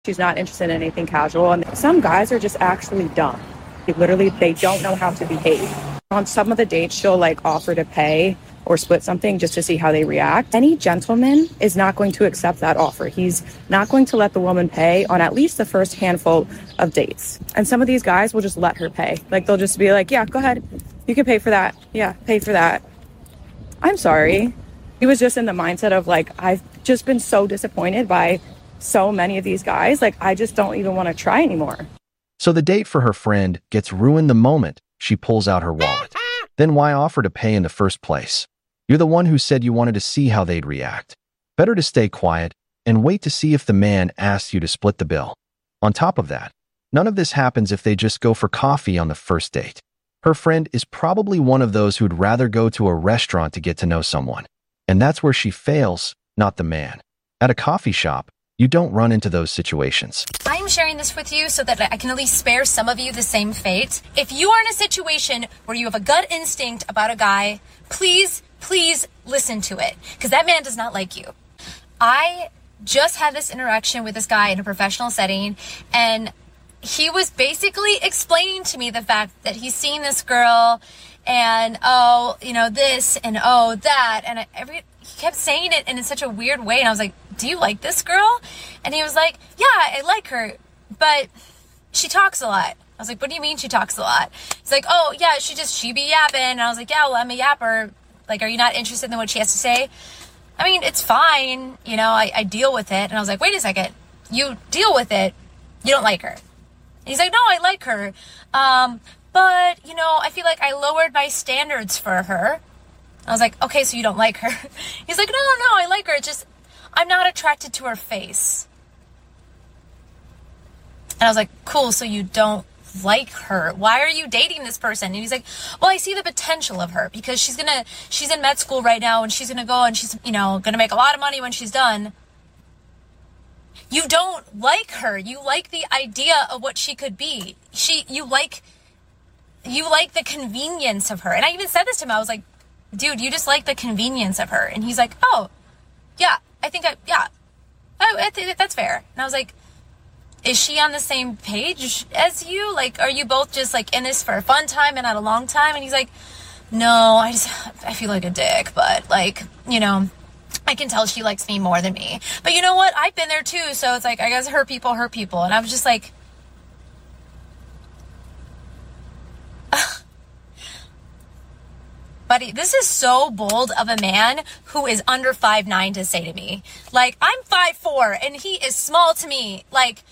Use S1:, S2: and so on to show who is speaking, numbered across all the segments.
S1: She's not interested in anything casual. And some guys are just actually dumb. They don't know how to behave. On some of the dates, she'll like offer to pay or split something just to see how they react. Any gentleman is not going to accept that offer. He's not going to let the woman pay on at least the first handful of dates. And some of these guys will just let her pay. Like, they'll just be like, yeah, go ahead. You can pay for that. Yeah, pay for that. I'm sorry. He was just in the mindset of like, I've just been so disappointed by so many of these guys. Like, I just don't even want to try anymore.
S2: So the date for her friend gets ruined the moment she pulls out her wallet. Then why offer to pay in the first place? You're the one who said you wanted to see how they'd react. Better to stay quiet and wait to see if the man asks you to split the bill. On top of that, none of this happens if they just go for coffee on the first date. Her friend is probably one of those who'd rather go to a restaurant to get to know someone. And that's where she fails, not the man. At a coffee shop, you don't run into those situations.
S3: I'm sharing this with you so that I can at least spare some of you the same fate. If you are in a situation where you have a gut instinct about a guy, please listen to it, because that man does not like you. I just had this interaction with this guy in a professional setting, and he was basically explaining to me the fact that he's seen this girl and, oh, you know, this and oh, that. And he kept saying it in such a weird way. And I was like, do you like this girl? And he was like, yeah, I like her, but she talks a lot. I was like, what do you mean she talks a lot? He's like, oh, yeah, she be yapping. And I was like, yeah, well, I'm a yapper. Like, are you not interested in what she has to say? I mean, it's fine. You know, I deal with it. And I was like, wait a second. You deal with it. You don't like her. And he's like, no, I like her. But, you know, I feel like I lowered my standards for her. I was like, okay, so you don't like her. He's like, no, I like her. It's just, I'm not attracted to her face. And I was like, cool, so you don't like her. Why are you dating this person? And he's like, well, I see the potential of her because she's in med school right now and she's going to go and she's, you know, going to make a lot of money when she's done. You don't like her. You like the idea of what she could be. You like the convenience of her. And I even said this to him. I was like, dude, you just like the convenience of her. And he's like, oh, yeah, I think that's fair. And I was like, is she on the same page as you? Like, are you both just like in this for a fun time and not a long time? And he's like, no, I feel like a dick, but like, you know, I can tell she likes me more than me. But you know what? I've been there too. So it's like, I guess hurt people. And I was just like, buddy, this is so bold of a man who is under 5'9" to say to me. Like, I'm 5'4" and he is small to me. Like,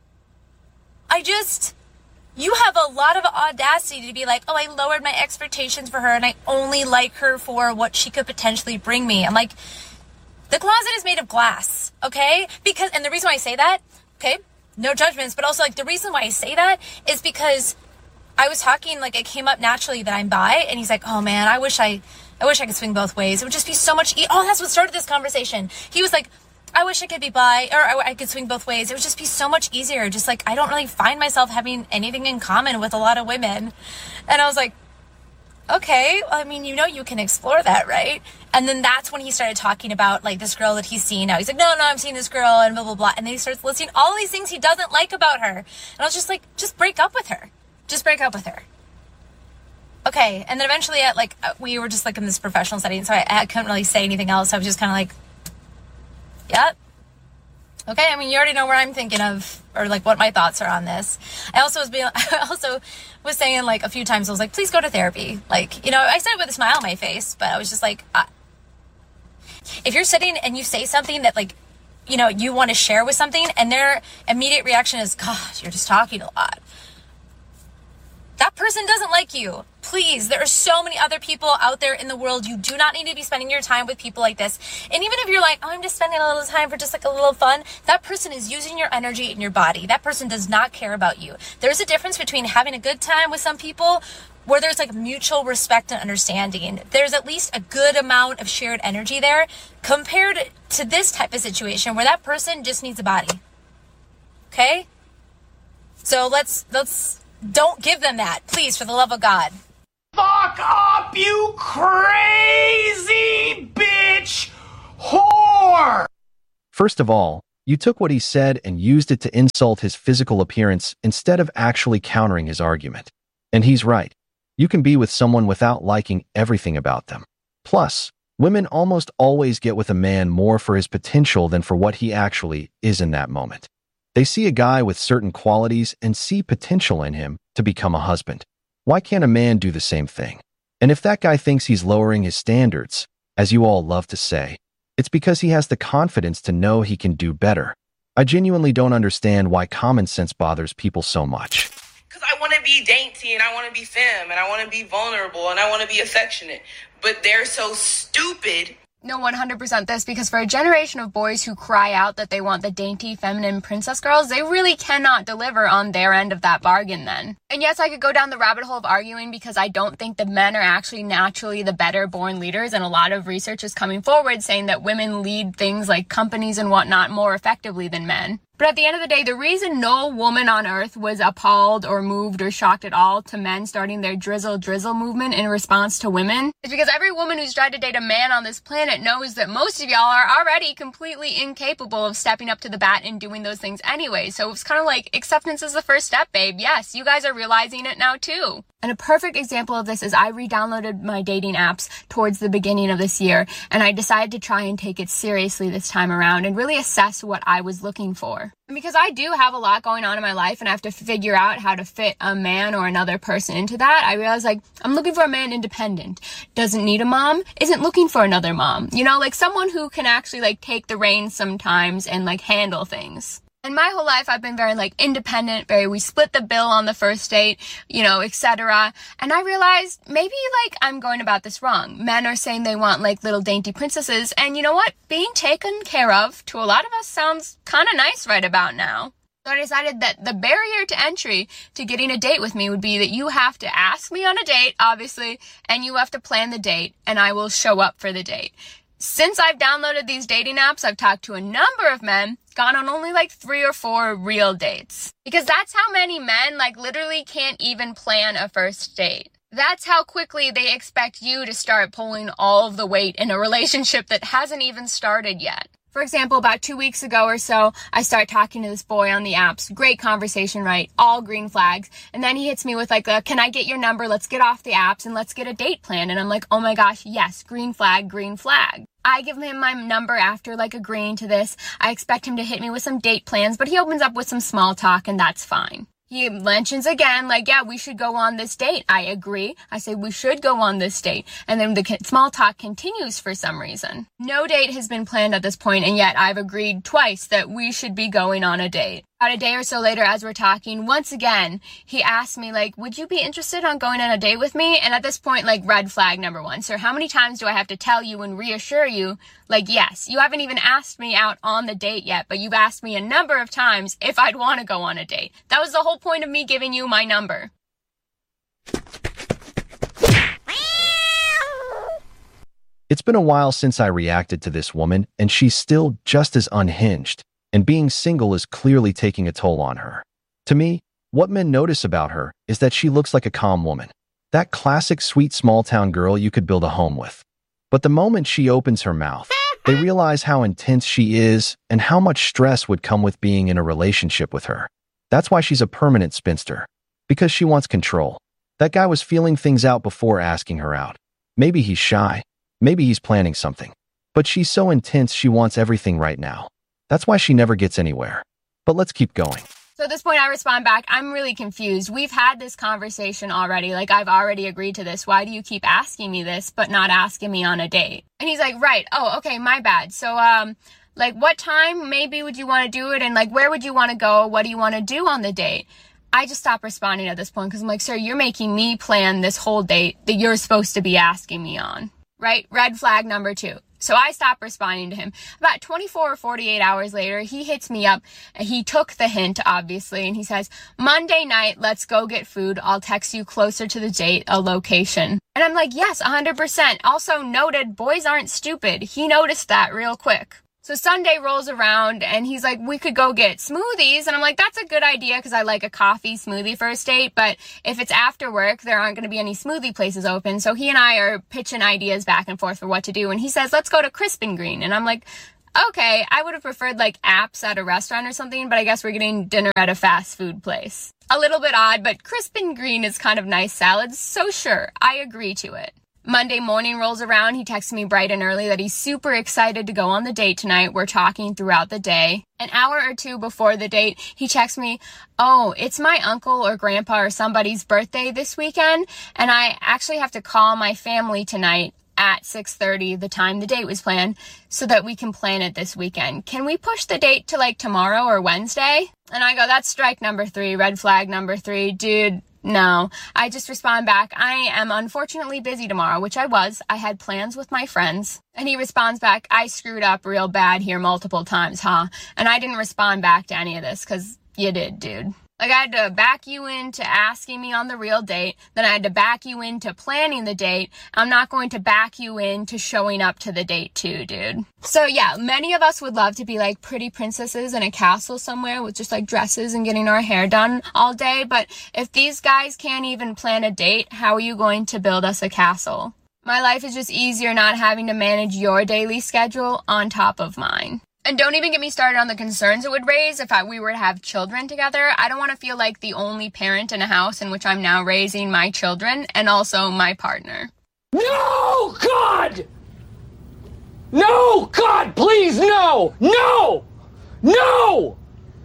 S3: you have a lot of audacity to be like, oh, I lowered my expectations for her and I only like her for what she could potentially bring me. I'm like, the closet is made of glass, okay? And the reason why I say that, okay, no judgments, but also like the reason why I say that is because I was talking, like it came up naturally that I'm bi, and he's like, oh man, I wish I could swing both ways. It would just be so much oh, that's what started this conversation. He was like, I wish I could be bi, or I could swing both ways. It would just be so much easier. Just like, I don't really find myself having anything in common with a lot of women. And I was like, okay, well, I mean, you know, you can explore that, right? And then that's when he started talking about like this girl that he's seen now. He's like, no, I'm seeing this girl and blah, blah, blah. And then he starts listing all these things he doesn't like about her. And I was just like, just break up with her. Just break up with her. Okay. And then eventually we were just like in this professional setting, so I couldn't really say anything else. I was just kind of like, yep. Okay. I mean, you already know where I'm thinking of, or like what my thoughts are on this. I also was saying like a few times, I was like, please go to therapy. Like, you know, I said it with a smile on my face, but I was just like, if you're sitting and you say something that like, you know, you want to share with something and their immediate reaction is, God, you're just talking a lot. That person doesn't like you. Please, there are so many other people out there in the world. You do not need to be spending your time with people like this. And even if you're like, oh, I'm just spending a little time for just like a little fun, that person is using your energy and your body. That person does not care about you. There's a difference between having a good time with some people where there's like mutual respect and understanding. There's at least a good amount of shared energy there compared to this type of situation where that person just needs a body. Okay? So let's don't give them that, please, for the love of God.
S4: Fuck up, you crazy bitch whore!
S2: First of all, You took what he said and used it to insult his physical appearance instead of actually countering his argument. And he's right. You can be with someone without liking everything about them. Plus, women almost always get with a man more for his potential than for what he actually is in that moment. They see a guy with certain qualities and see potential in him to become a husband. Why can't a man do the same thing? And if that guy thinks he's lowering his standards, as you all love to say, it's because he has the confidence to know he can do better. I genuinely don't understand why common sense bothers people so much.
S5: Because I want to be dainty and I want to be femme and I want to be vulnerable and I want to be affectionate. But they're so stupid.
S3: No, 100% this, because for a generation of boys who cry out that they want the dainty, feminine princess girls, they really cannot deliver on their end of that bargain then. And yes, I could go down the rabbit hole of arguing because I don't think that men are actually naturally the better born leaders, and a lot of research is coming forward saying that women lead things like companies and whatnot more effectively than men. But at the end of the day, the reason no woman on earth was appalled or moved or shocked at all to men starting their drizzle movement in response to women is because every woman who's tried to date a man on this planet knows that most of y'all are already completely incapable of stepping up to the bat and doing those things anyway. So it's kind of like acceptance is the first step, babe. Yes, you guys are realizing it now too. And a perfect example of this is I re-downloaded my dating apps towards the beginning of this year, and I decided to try and take it seriously this time around and really assess what I was looking for. And because I do have a lot going on in my life and I have to figure out how to fit a man or another person into that, I realized I'm looking for a man independent, doesn't need a mom, isn't looking for another mom, someone who can actually take the reins sometimes and handle things. And my whole life, I've been very, independent, we split the bill on the first date, etc. And I realized maybe, I'm going about this wrong. Men are saying they want, little dainty princesses. And you know what? Being taken care of, to a lot of us, sounds kind of nice right about now. So I decided that the barrier to entry to getting a date with me would be that you have to ask me on a date, obviously, and you have to plan the date, and I will show up for the date. Since I've downloaded these dating apps, I've talked to a number of men, gone on only 3 or 4 real dates. Because that's how many men literally can't even plan a first date. That's how quickly they expect you to start pulling all of the weight in a relationship that hasn't even started yet. For example, about 2 weeks ago or so, I start talking to this boy on the apps. Great conversation, right? All green flags. And then he hits me with can I get your number? Let's get off the apps and let's get a date plan. And I'm like, oh my gosh, yes, green flag, green flag. I give him my number after agreeing to this. I expect him to hit me with some date plans, but he opens up with some small talk and that's fine. He mentions again, yeah, we should go on this date. I agree. I say we should go on this date. And then the small talk continues for some reason. No date has been planned at this point, and yet I've agreed twice that we should be going on a date. About a day or so later, as we're talking, once again, he asked me, would you be interested on going on a date with me? And at this point, red flag number 1. So how many times do I have to tell you and reassure you, yes, you haven't even asked me out on the date yet, but you've asked me a number of times if I'd want to go on a date. That was the whole point of me giving you my number.
S2: It's been a while since I reacted to this woman, and she's still just as unhinged. And being single is clearly taking a toll on her. To me, what men notice about her is that she looks like a calm woman. That classic sweet small-town girl you could build a home with. But the moment she opens her mouth, they realize how intense she is and how much stress would come with being in a relationship with her. That's why she's a permanent spinster. Because she wants control. That guy was feeling things out before asking her out. Maybe he's shy. Maybe he's planning something. But she's so intense she wants everything right now. That's why she never gets anywhere. But let's keep going.
S3: So at this point I respond back, I'm really confused. We've had this conversation already. I've already agreed to this. Why do you keep asking me this, but not asking me on a date? And he's like, right. Oh, okay, my bad. So, what time maybe would you want to do it? And where would you want to go? What do you want to do on the date? I just stopped responding at this point because I'm like, sir, you're making me plan this whole date that you're supposed to be asking me on. Right? Red flag number 2. So I stopped responding to him. About 24 or 48 hours later, he hits me up. He took the hint, obviously, and he says, Monday night, let's go get food. I'll text you closer to the date, a location. And I'm like, yes, 100%. Also noted, boys aren't stupid. He noticed that real quick. So Sunday rolls around and he's like, we could go get smoothies. And I'm like, that's a good idea because I like a coffee smoothie first date. But if it's after work, there aren't going to be any smoothie places open. So he and I are pitching ideas back and forth for what to do. And he says, let's go to Crisp and Green. And I'm like,
S6: Okay, I would have preferred like apps at a restaurant or something, but I guess we're getting dinner at a fast food place. A little bit odd, but crisp and green is kind of nice salad, so sure, I agree to it. Monday morning rolls around, he texts me bright and early that he's super excited to go on the date tonight. We're talking throughout the day. An hour or two before the date, he texts me, oh, it's my uncle or grandpa or somebody's birthday this weekend, and I actually have to call my family tonight at 6:30, the time the date was planned, so that we can plan it this weekend. Can we push the date to like tomorrow or Wednesday? And I go, that's strike number 3, red flag number 3, dude. No, I just respond back, I am unfortunately busy tomorrow, which I was. I had plans with my friends. And he responds back, I screwed up real bad here multiple times, huh? And I didn't respond back to any of this because you did, dude. Like, I had to back you into asking me on the real date. Then I had to back you into planning the date. I'm not going to back you into showing up to the date too, dude. So yeah, many of us would love to be like pretty princesses in a castle somewhere with just like dresses and getting our hair done all day. But if these guys can't even plan a date, how are you going to build us a castle? My life is just easier not having to manage your daily schedule on top of mine. And don't even get me started on the concerns it would raise if we were to have children together. I don't want to feel like the only parent in a house in which I'm now raising my children and also my partner.
S4: No, God! No, God, please, no! No! No!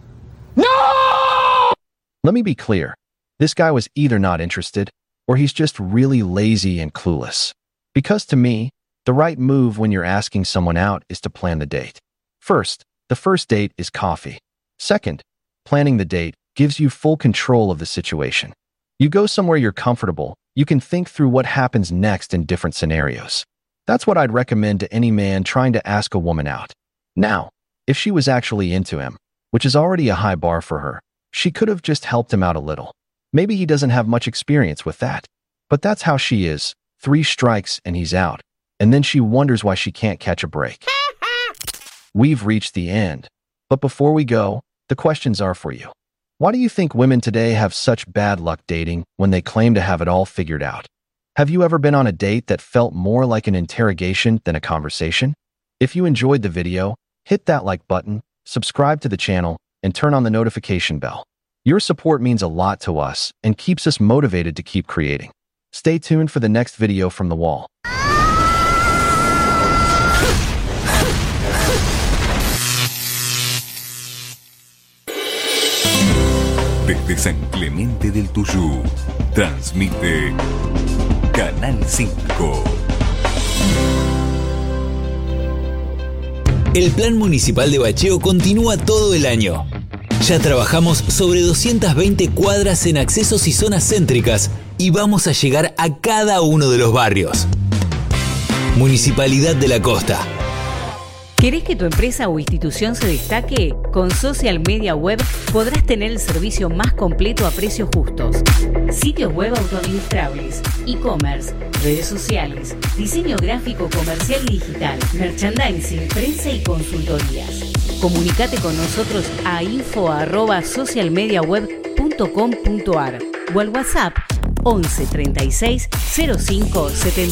S4: No!
S2: Let me be clear. This guy was either not interested or he's just really lazy and clueless. Because to me, the right move when you're asking someone out is to plan the date. First, the first date is coffee. Second, planning the date gives you full control of the situation. You go somewhere you're comfortable, you can think through what happens next in different scenarios. That's what I'd recommend to any man trying to ask a woman out. Now, if she was actually into him, which is already a high bar for her, she could have just helped him out a little. Maybe he doesn't have much experience with that. But that's how she is. 3 strikes and he's out. And then she wonders why she can't catch a break. We've reached the end. But before we go, the questions are for you. Why do you think women today have such bad luck dating when they claim to have it all figured out? Have you ever been on a date that felt more like an interrogation than a conversation? If you enjoyed the video, hit that like button, subscribe to the channel, and turn on the notification bell. Your support means a lot to us and keeps us motivated to keep creating. Stay tuned for the next video from The Wall.
S7: Desde San Clemente del Tuyú, transmite Canal 5.
S8: El Plan Municipal de Bacheo continúa todo el año. Ya trabajamos sobre 220 cuadras en accesos y zonas céntricas y vamos a llegar a cada uno de los barrios. Municipalidad de la Costa.
S9: ¿Querés que tu empresa o institución se destaque? Con Social Media Web podrás tener el servicio más completo a precios justos. Sitios web autoadministrables, e-commerce, redes sociales, diseño gráfico comercial y digital, merchandising, prensa y consultorías. Comunicate con nosotros a info@socialmediaweb.com.ar o al WhatsApp 11 36 05 70.